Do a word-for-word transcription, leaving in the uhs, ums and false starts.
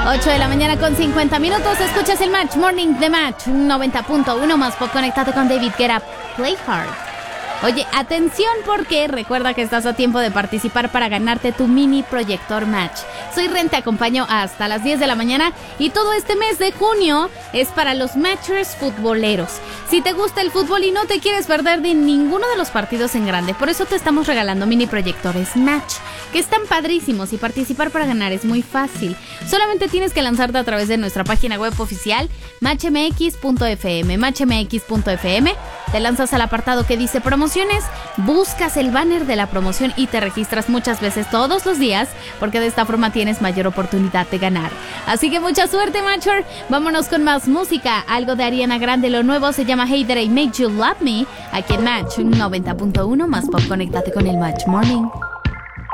ocho de la mañana con cincuenta minutos. Escuchas el Match Morning de Match noventa punto uno más pop. Conectate con David Guetta. Play hard. Oye, atención porque recuerda que estás a tiempo de participar para ganarte tu mini proyector Match. Soy Ren, te acompaño hasta las diez de la mañana y todo este mes de junio es para los Matchers futboleros. Si te gusta el fútbol y no te quieres perder de ninguno de los partidos en grande, por eso te estamos regalando mini proyectores Match, que están padrísimos y participar para ganar es muy fácil. Solamente tienes que lanzarte a través de nuestra página web oficial match m x punto f m, match m x punto f m. Te lanzas al apartado que dice promociones, buscas el banner de la promoción y te registras muchas veces todos los días, porque de esta forma tienes mayor oportunidad de ganar. Así que mucha suerte, Matcher. Vámonos con más música. Algo de Ariana Grande, lo nuevo se llama Hey That I Made You Love Me, aquí en Match noventa punto uno más pop. Conéctate con el Match Morning.